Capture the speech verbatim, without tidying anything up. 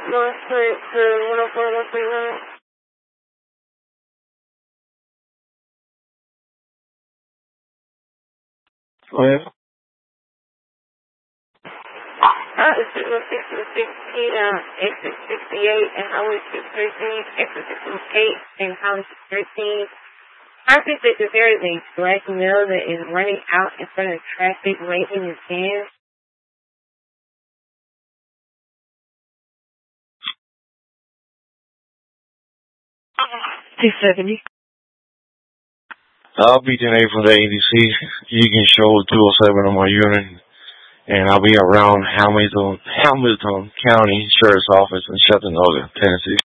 North Street to one oh four, one three one. Oh, yeah? Uh, it's zero six two six P M, exit sixty-eight, and Highway six thirteen, exit sixty-eight, and Highway six thirteen. Traffic at the very least, to let you know that is running out in front of traffic, waving his hands. two seventy. I'll be ten eight from the A D C. You can show two oh seven on my unit, and I'll be around Hamilton, Hamilton County Sheriff's Office in Chattanooga, Tennessee.